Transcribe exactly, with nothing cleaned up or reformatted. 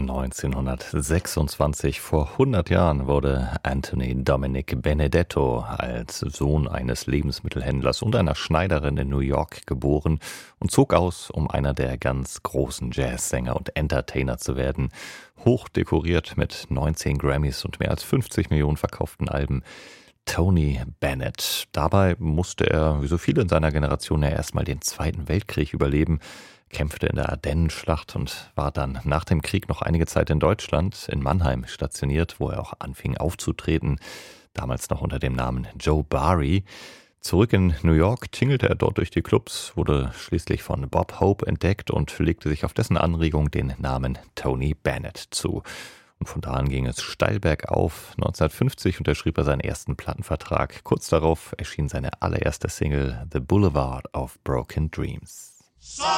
neunzehnhundertsechsundzwanzig, vor hundert Jahren, wurde Anthony Dominic Benedetto als Sohn eines Lebensmittelhändlers und einer Schneiderin in New York geboren und zog aus, um einer der ganz großen Jazzsänger und Entertainer zu werden. Hoch dekoriert mit neunzehn Grammys und mehr als fünfzig Millionen verkauften Alben. Tony Bennett. Dabei musste er, wie so viele in seiner Generation, ja erstmal den Zweiten Weltkrieg überleben, kämpfte in der Ardennenschlacht und war dann nach dem Krieg noch einige Zeit in Deutschland, in Mannheim stationiert, wo er auch anfing aufzutreten, damals noch unter dem Namen Joe Barry. Zurück in New York tingelte er dort durch die Clubs, wurde schließlich von Bob Hope entdeckt und legte sich auf dessen Anregung den Namen Tony Bennett zu. Und von da an ging es steil bergauf. neunzehnhundertfünfzig unterschrieb er seinen ersten Plattenvertrag. Kurz darauf erschien seine allererste Single The Boulevard of Broken Dreams.